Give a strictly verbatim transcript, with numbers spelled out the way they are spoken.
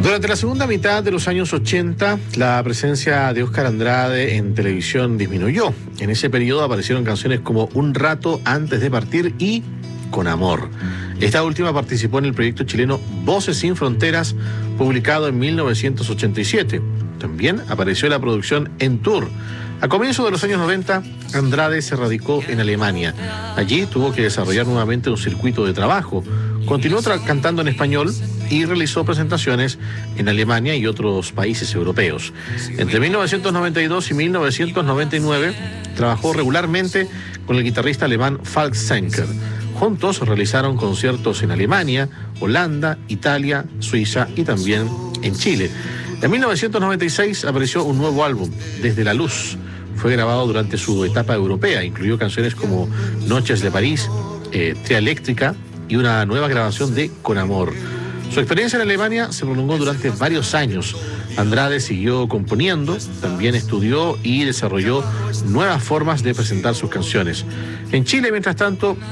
Durante la segunda mitad de los años ochenta, la presencia de Óscar Andrade en televisión disminuyó. En ese periodo aparecieron canciones como Un rato antes de partir y Con amor. Esta última participó en el proyecto chileno Voces sin Fronteras, publicado en mil novecientos ochenta y siete. También apareció en la producción En Tour. A comienzos de los años noventa, Andrade se radicó en Alemania. Allí tuvo que desarrollar nuevamente un circuito de trabajo. Continuó tra- cantando en español y realizó presentaciones en Alemania y otros países europeos. Entre mil novecientos noventa y dos y mil novecientos noventa y nueve trabajó regularmente con el guitarrista alemán Falk Zenker. Juntos realizaron conciertos en Alemania, Holanda, Italia, Suiza y también en Chile. En mil novecientos noventa y seis apareció un nuevo álbum, Desde la Luz. Fue grabado durante su etapa europea. Incluyó canciones como Noches de París, eh, Tria Eléctrica y una nueva grabación de Con Amor. Su experiencia en Alemania se prolongó durante varios años. Andrade siguió componiendo, también estudió y desarrolló nuevas formas de presentar sus canciones. En Chile, mientras tanto,